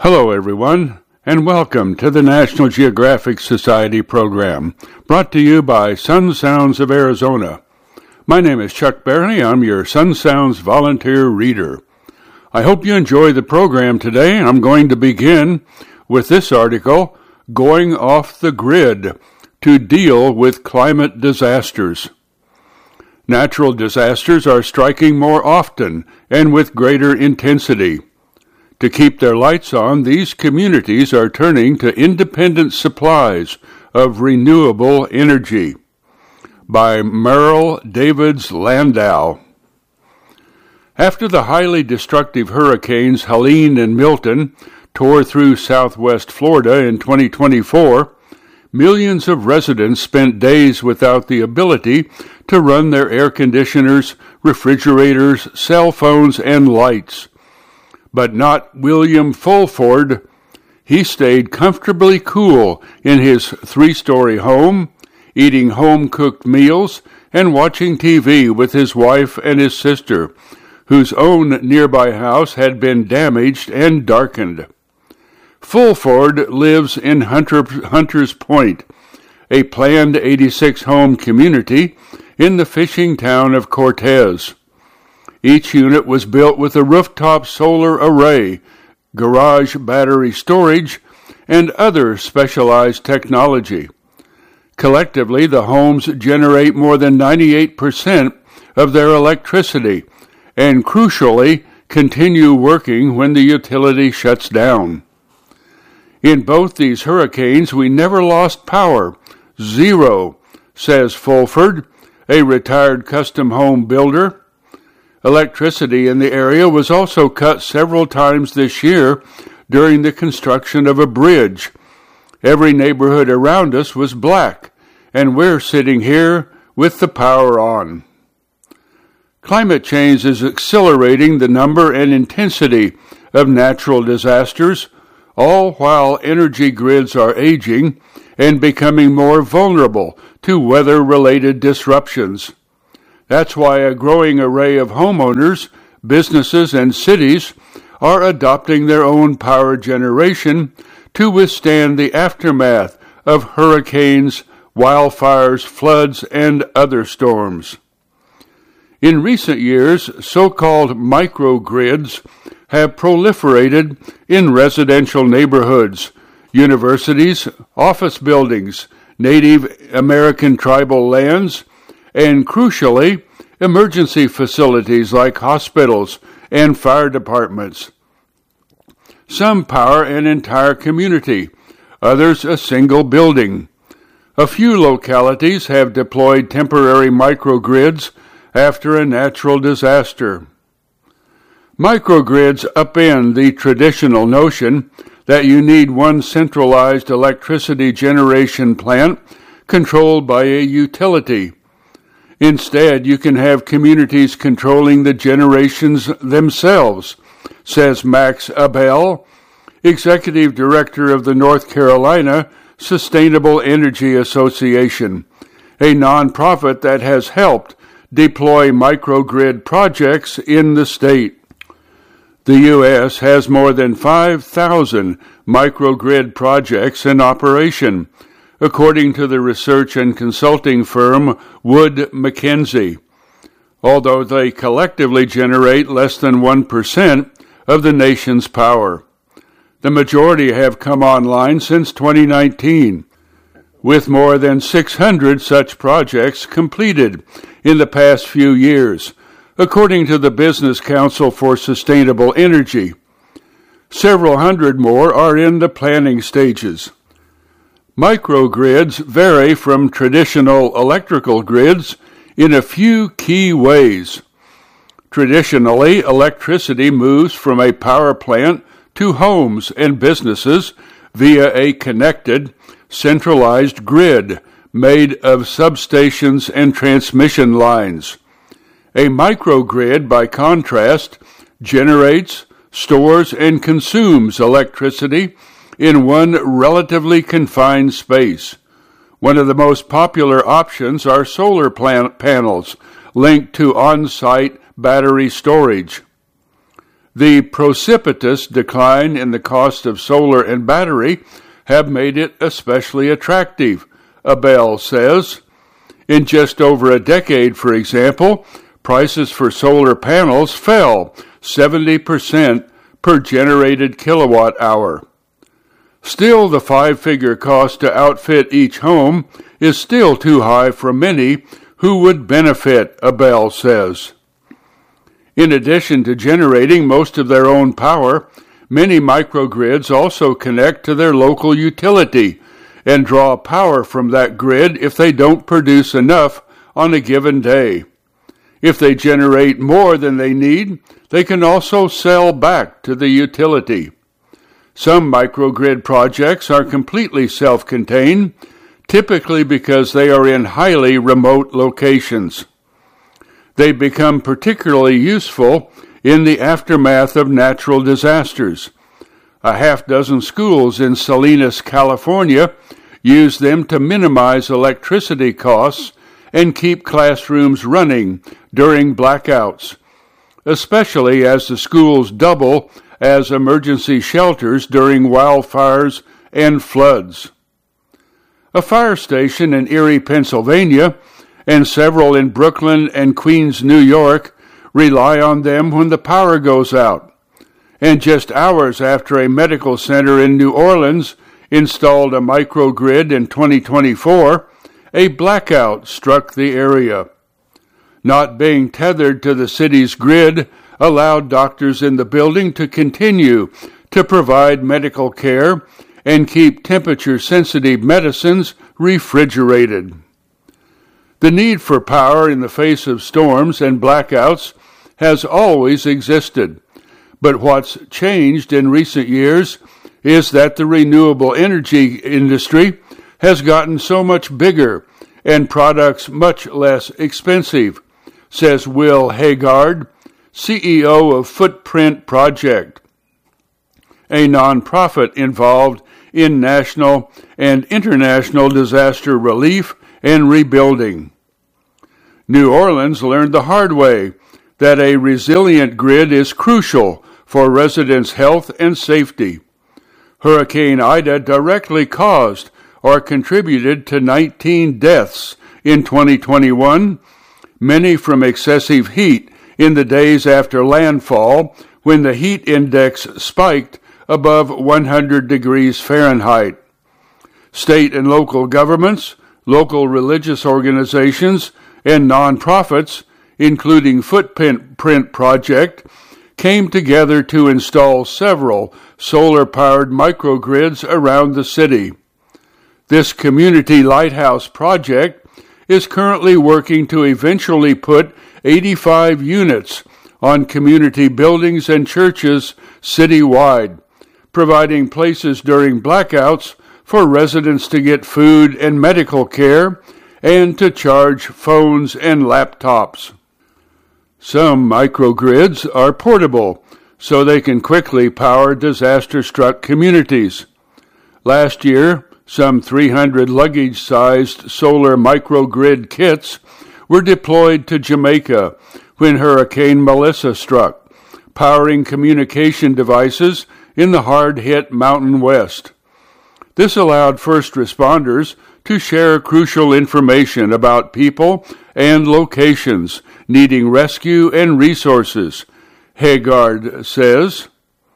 Hello, everyone, and welcome to the National Geographic Society program, brought to you by Sun Sounds of Arizona. My name is Chuck Barney. I'm your Sun Sounds volunteer reader. I hope you enjoy the program today. I'm going to begin with this article, Going Off the Grid to Deal with Climate Disasters. Natural disasters are striking more often and with greater intensity. To keep their lights on, these communities are turning to independent supplies of renewable energy. By Merrill Davids Landau. After the highly destructive hurricanes Helene and Milton tore through southwest Florida in 2024, millions of residents spent days without the ability to run their air conditioners, refrigerators, cell phones, and lights. But not William Fulford. He stayed comfortably cool in his 3-story home, eating home-cooked meals and watching TV with his wife and his sister, whose own nearby house had been damaged and darkened. Fulford lives in Hunters Point, a planned 86-home community in the fishing town of Cortez. Each unit was built with a rooftop solar array, garage battery storage, and other specialized technology. Collectively, the homes generate more than 98% of their electricity and, crucially, continue working when the utility shuts down. In both these hurricanes, we never lost power. Zero, says Fulford, a retired custom home builder. Electricity in the area was also cut several times this year during the construction of a bridge. Every neighborhood around us was black, and we're sitting here with the power on. Climate change is accelerating the number and intensity of natural disasters, all while energy grids are aging and becoming more vulnerable to weather-related disruptions. That's why a growing array of homeowners, businesses, and cities are adopting their own power generation to withstand the aftermath of hurricanes, wildfires, floods, and other storms. In recent years, so-called microgrids have proliferated in residential neighborhoods, universities, office buildings, Native American tribal lands, and crucially, emergency facilities like hospitals and fire departments. Some power an entire community, others a single building. A few localities have deployed temporary microgrids after a natural disaster. Microgrids upend the traditional notion that you need one centralized electricity generation plant controlled by a utility. Instead, you can have communities controlling the generations themselves, says Max Abel, Executive Director of the North Carolina Sustainable Energy Association, a nonprofit that has helped deploy microgrid projects in the state. The U.S. has more than 5,000 microgrid projects in operation, according to the research and consulting firm Wood Mackenzie, although they collectively generate less than 1% of the nation's power. The majority have come online since 2019, with more than 600 such projects completed in the past few years, according to the Business Council for Sustainable Energy. Several hundred more are in the planning stages. Microgrids vary from traditional electrical grids in a few key ways. Traditionally, electricity moves from a power plant to homes and businesses via a connected, centralized grid made of substations and transmission lines. A microgrid, by contrast, generates, stores, and consumes electricity in one relatively confined space. One of the most popular options are solar panels linked to on-site battery storage. The precipitous decline in the cost of solar and battery have made it especially attractive, Abel says. In just over a decade, for example, prices for solar panels fell 70% per generated kilowatt hour. Still, the five-figure cost to outfit each home is still too high for many who would benefit, Abel says. In addition to generating most of their own power, many microgrids also connect to their local utility and draw power from that grid if they don't produce enough on a given day. If they generate more than they need, they can also sell back to the utility. Some microgrid projects are completely self-contained, typically because they are in highly remote locations. They become particularly useful in the aftermath of natural disasters. A half-dozen schools in Salinas, California, use them to minimize electricity costs and keep classrooms running during blackouts, especially as the schools double as emergency shelters during wildfires and floods. A fire station in Erie, Pennsylvania, and several in Brooklyn and Queens, New York, rely on them when the power goes out. And just hours after a medical center in New Orleans installed a microgrid in 2024, a blackout struck the area. Not being tethered to the city's grid allowed doctors in the building to continue to provide medical care and keep temperature-sensitive medicines refrigerated. The need for power in the face of storms and blackouts has always existed, but what's changed in recent years is that the renewable energy industry has gotten so much bigger and products much less expensive, says Will Haggard, CEO of Footprint Project, a nonprofit involved in national and international disaster relief and rebuilding. New Orleans learned the hard way that a resilient grid is crucial for residents' health and safety. Hurricane Ida directly caused or contributed to 19 deaths in 2021, many from excessive heat in the days after landfall when the heat index spiked above 100 degrees Fahrenheit. State and local governments, local religious organizations, and nonprofits, including Footprint Project, came together to install several solar-powered microgrids around the city. This community lighthouse project is currently working to eventually put 85 units on community buildings and churches citywide, providing places during blackouts for residents to get food and medical care and to charge phones and laptops. Some microgrids are portable, so they can quickly power disaster-struck communities. Last year, some 300 luggage-sized solar microgrid kits were deployed to Jamaica when Hurricane Melissa struck, powering communication devices in the hard-hit Mountain West. This allowed first responders to share crucial information about people and locations needing rescue and resources, Haggard says.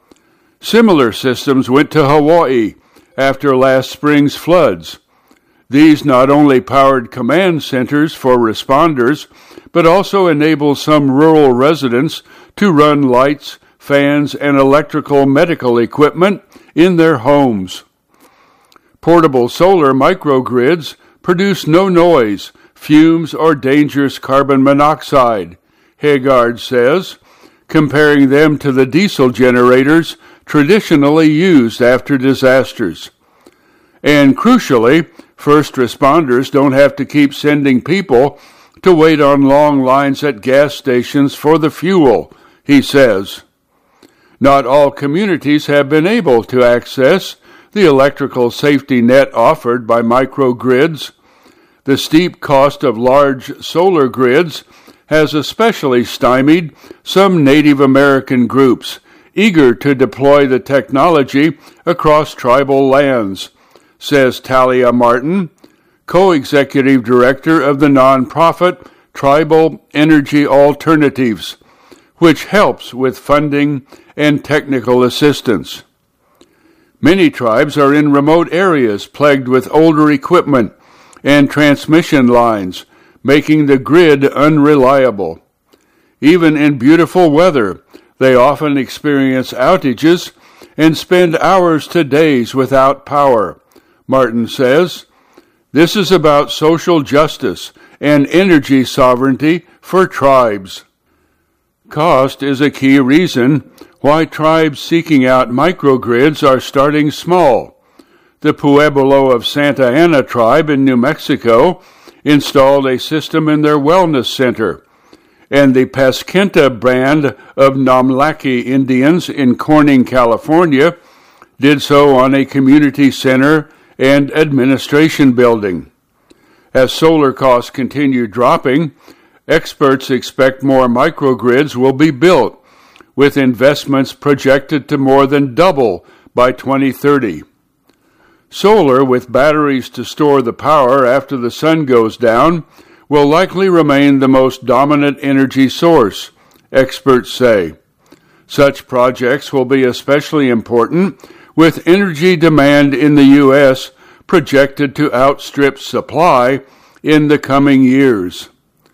Similar systems went to Hawaii after last spring's floods. These not only powered command centers for responders, but also enabled some rural residents to run lights, fans, and electrical medical equipment in their homes. Portable solar microgrids produce no noise, fumes, or dangerous carbon monoxide, Haggard says, comparing them to the diesel generators traditionally used after disasters. And crucially, first responders don't have to keep sending people to wait on long lines at gas stations for the fuel, he says. Not all communities have been able to access the electrical safety net offered by microgrids. The steep cost of large solar grids has especially stymied some Native American groups eager to deploy the technology across tribal lands, says Talia Martin, co-executive director of the nonprofit Tribal Energy Alternatives, which helps with funding and technical assistance. Many tribes are in remote areas plagued with older equipment and transmission lines, making the grid unreliable. Even in beautiful weather, they often experience outages and spend hours to days without power, Martin says. This is about social justice and energy sovereignty for tribes. Cost is a key reason why tribes seeking out microgrids are starting small. The Pueblo of Santa Ana tribe in New Mexico installed a system in their wellness center, and the Pasquinta band of Namlaki Indians in Corning, California, did so on a community center and administration building. As solar costs continue dropping, experts expect more microgrids will be built, with investments projected to more than double by 2030. Solar, with batteries to store the power after the sun goes down, will likely remain the most dominant energy source, experts say. Such projects will be especially important with energy demand in the U.S. projected to outstrip supply in the coming years.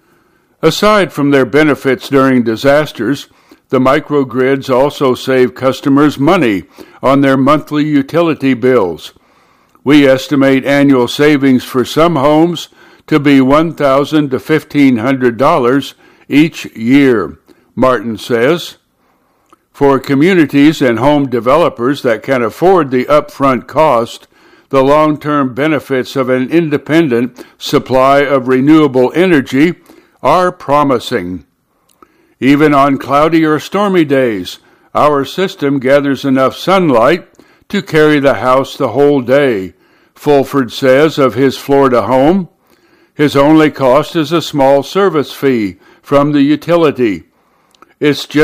Aside from their benefits during disasters, the microgrids also save customers money on their monthly utility bills. We estimate annual savings for some homes to be $1,000 to $1,500 each year, Martin says. For communities and home developers that can afford the upfront cost, the long-term benefits of an independent supply of renewable energy are promising. Even on cloudy or stormy days, our system gathers enough sunlight to carry the house the whole day, Fulford says of his Florida home. His only cost is a small service fee from the utility. It's just